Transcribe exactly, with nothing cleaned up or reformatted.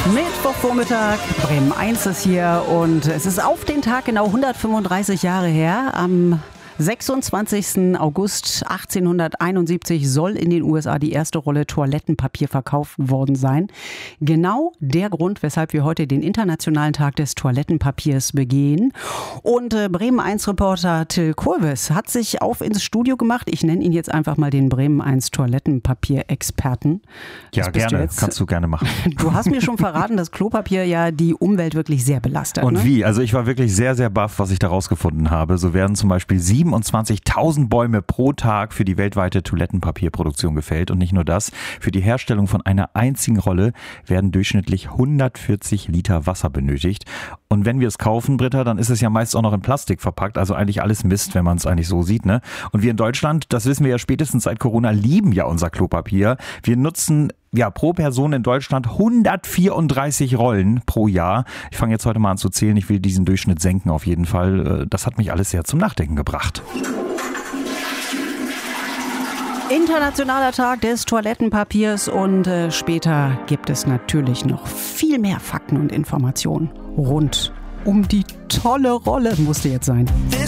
Mittwochvormittag, Bremen eins ist hier und es ist auf den Tag genau hundertfünfunddreißig Jahre her. Am sechsundzwanzigsten August achtzehnhunderteinundsiebzig soll in den U S A die erste Rolle Toilettenpapier verkauft worden sein. Genau der Grund, weshalb wir heute den Internationalen Tag des Toilettenpapiers begehen. Und äh, Bremen eins Reporter Till Kurves hat sich auf ins Studio gemacht. Ich nenne ihn jetzt einfach mal den Bremen eins Toilettenpapier-Experten. Ja, gerne. Du Kannst du gerne machen. Du hast mir schon verraten, dass Klopapier ja die Umwelt wirklich sehr belastet. Und ne? wie? Also ich war wirklich sehr, sehr baff, was ich da rausgefunden habe. So werden zum Beispiel siebenundzwanzigtausend Bäume pro Tag für die weltweite Toilettenpapierproduktion gefällt. Und nicht nur das, für die Herstellung von einer einzigen Rolle werden durchschnittlich hundertvierzig Liter Wasser benötigt. Und wenn wir es kaufen, Britta, dann ist es ja meist auch noch in Plastik verpackt. Also eigentlich alles Mist, wenn man es eigentlich so sieht, ne? Und wir in Deutschland, das wissen wir ja spätestens seit Corona, lieben ja unser Klopapier. Wir nutzen ja pro Person in Deutschland hundertvierunddreißig Rollen pro Jahr. Ich fange jetzt heute mal an zu zählen. Ich will diesen Durchschnitt senken auf jeden Fall. Das hat mich alles sehr zum Nachdenken gebracht. Internationaler Tag des Toilettenpapiers und äh, später gibt es natürlich noch viel mehr Fakten und Informationen rund um die tolle Rolle. Musste jetzt sein.